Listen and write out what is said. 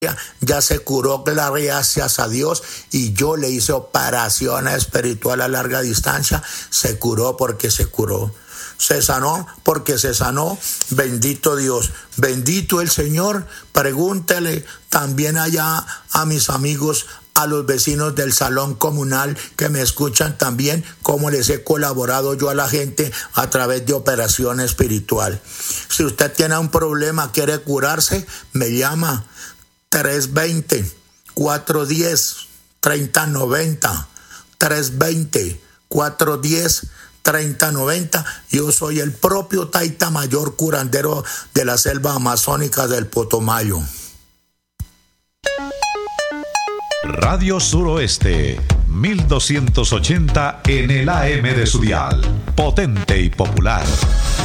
ya se curó, gracias a Dios, y yo le hice operación espiritual a larga distancia. Se curó porque se curó. Se sanó porque se sanó. Bendito Dios, bendito el Señor. Pregúntele también allá a mis amigos, a los vecinos del salón comunal que me escuchan también, cómo les he colaborado yo a la gente a través de operación espiritual. Si usted tiene un problema, quiere curarse, me llama 320-410-3090, 320-410-3090. Yo soy el propio Taita Mayor, curandero de la selva amazónica del Putumayo. Radio Suroeste, 1280 en el AM de su dial. Potente y popular.